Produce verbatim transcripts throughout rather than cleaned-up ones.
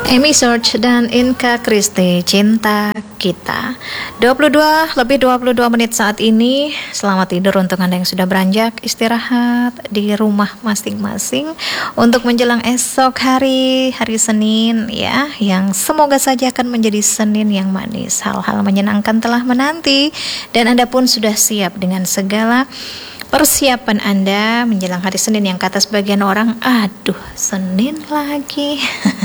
Amy Search dan Inka Christie, Cinta Kita. dua puluh dua lebih dua puluh dua menit saat ini. Selamat tidur untuk Anda yang sudah beranjak istirahat di rumah masing-masing untuk menjelang esok hari, hari Senin ya, yang semoga saja akan menjadi Senin yang manis. Hal-hal menyenangkan telah menanti dan Anda pun sudah siap dengan segala persiapan Anda menjelang hari Senin yang kata sebagian orang, aduh Senin lagi.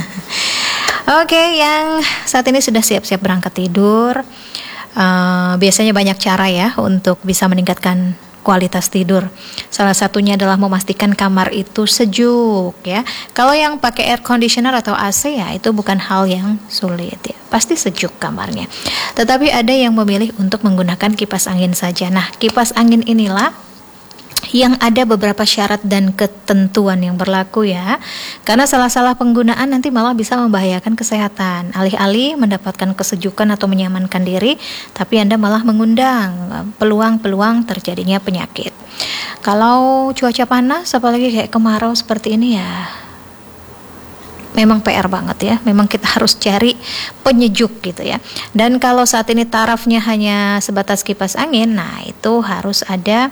Oke, okay, yang saat ini sudah siap-siap berangkat tidur, uh, biasanya banyak cara ya untuk bisa meningkatkan kualitas tidur. Salah satunya adalah memastikan kamar itu sejuk ya. Kalau yang pakai air conditioner atau A C ya itu bukan hal yang sulit ya. Pasti sejuk kamarnya. Tetapi ada yang memilih untuk menggunakan kipas angin saja. Nah, kipas angin inilah yang ada beberapa syarat dan ketentuan yang berlaku ya. Karena salah-salah penggunaan nanti malah bisa membahayakan kesehatan. Alih-alih mendapatkan kesejukan atau menyamankan diri, tapi Anda malah mengundang peluang-peluang terjadinya penyakit. Kalau cuaca panas, apalagi kayak kemarau seperti ini ya, memang P R banget ya. Memang kita harus cari penyejuk gitu ya. Dan kalau saat ini tarafnya hanya sebatas kipas angin, nah itu harus ada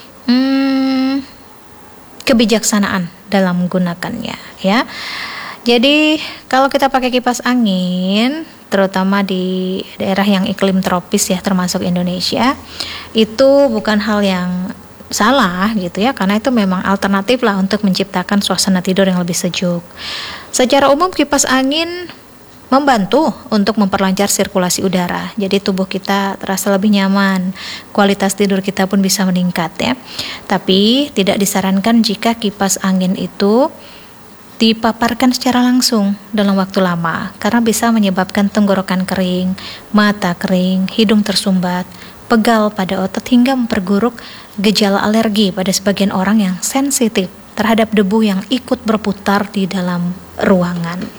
Hmm, kebijaksanaan dalam menggunakannya ya. Jadi kalau kita pakai kipas angin, terutama di daerah yang iklim tropis ya, termasuk Indonesia, itu bukan hal yang salah gitu ya, karena itu memang alternatif lah untuk menciptakan suasana tidur yang lebih sejuk. Secara umum kipas angin membantu untuk memperlancar sirkulasi udara. Jadi tubuh kita terasa lebih nyaman, kualitas tidur kita pun bisa meningkat ya. Tapi tidak disarankan jika kipas angin itu dipaparkan secara langsung dalam waktu lama, karena bisa menyebabkan tenggorokan kering, mata kering, hidung tersumbat, pegal pada otot hingga memperburuk gejala alergi pada sebagian orang yang sensitif terhadap debu yang ikut berputar di dalam ruangan.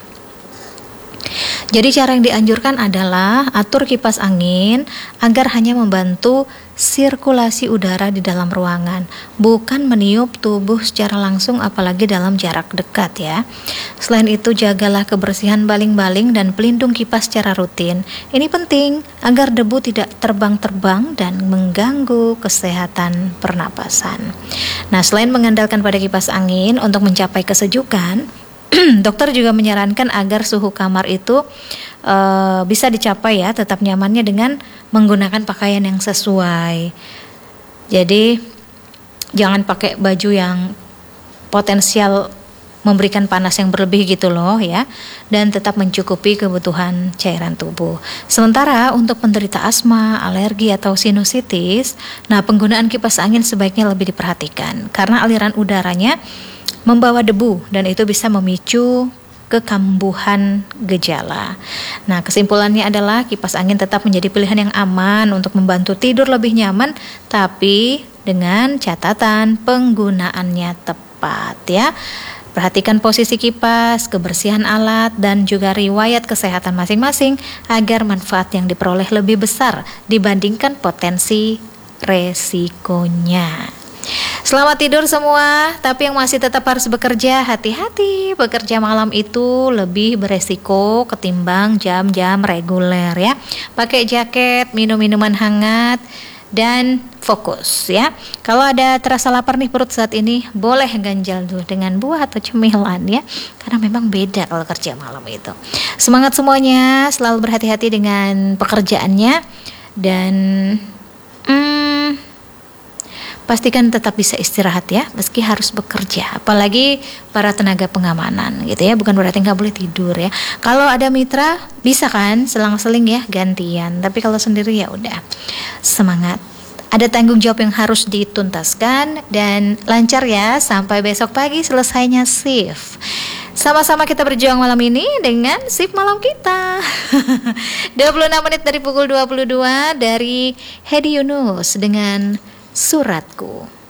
Jadi cara yang dianjurkan adalah atur kipas angin agar hanya membantu sirkulasi udara di dalam ruangan, bukan meniup tubuh secara langsung apalagi dalam jarak dekat ya. Selain itu jagalah kebersihan baling-baling dan pelindung kipas secara rutin. Ini penting agar debu tidak terbang-terbang dan mengganggu kesehatan pernapasan. Nah, selain mengandalkan pada kipas angin untuk mencapai kesejukan, dokter juga menyarankan agar suhu kamar itu uh, bisa dicapai ya, tetap nyamannya dengan menggunakan pakaian yang sesuai. Jadi jangan pakai baju yang potensial memberikan panas yang berlebih gitu loh ya, dan tetap mencukupi kebutuhan cairan tubuh. Sementara untuk penderita asma, alergi atau sinusitis, nah penggunaan kipas angin sebaiknya lebih diperhatikan karena aliran udaranya membawa debu dan itu bisa memicu kekambuhan gejala. Nah, kesimpulannya adalah kipas angin tetap menjadi pilihan yang aman untuk membantu tidur lebih nyaman, tapi dengan catatan penggunaannya tepat ya. Perhatikan posisi kipas, kebersihan alat, dan juga riwayat kesehatan masing-masing agar manfaat yang diperoleh lebih besar dibandingkan potensi resikonya. Selamat tidur semua, tapi yang masih tetap harus bekerja, hati-hati. Bekerja malam itu lebih beresiko ketimbang jam-jam reguler ya. Pakai jaket, minum minuman hangat, dan fokus ya. Kalau ada terasa lapar nih perut saat ini, boleh ganjal dulu dengan buah atau cemilan ya. Karena memang beda kalau kerja malam itu. Semangat semuanya, selalu berhati-hati dengan pekerjaannya. Dan Hmm, pastikan tetap bisa istirahat ya, meski harus bekerja. Apalagi para tenaga pengamanan gitu ya, bukan berarti nggak boleh tidur ya. Kalau ada mitra bisa kan selang-seling ya gantian. Tapi kalau sendiri ya udah semangat. Ada tanggung jawab yang harus dituntaskan dan lancar ya sampai besok pagi selesainya shift. Sama-sama kita berjuang malam ini dengan shift malam kita. dua puluh enam menit dari pukul dua puluh dua dari Hedi Yunus dengan Suratku.